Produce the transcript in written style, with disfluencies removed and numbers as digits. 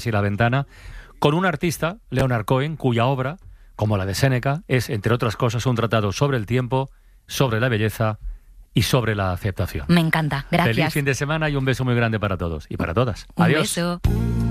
y La ventana, con un artista, Leonard Cohen, cuya obra, como la de Séneca, es, entre otras cosas, un tratado sobre el tiempo, sobre la belleza y sobre la aceptación. Me encanta, gracias. Feliz fin de semana y un beso muy grande para todos y para todas. Un Adiós. beso.